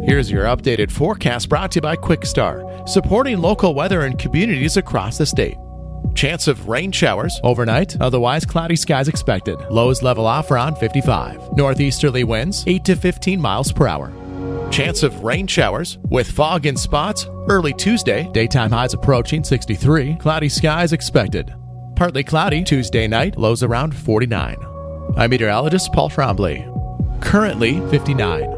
Here's your updated forecast brought to you by Quickstar, supporting local weather and communities across the state. Chance of rain showers overnight, otherwise cloudy skies expected. Lows level off around 55. Northeasterly winds 8 to 15 miles per hour. Chance of rain showers with fog in spots early Tuesday. Daytime highs approaching 63. Cloudy skies expected. Partly cloudy Tuesday night, lows around 49. I'm meteorologist Paul Trombley. Currently 59.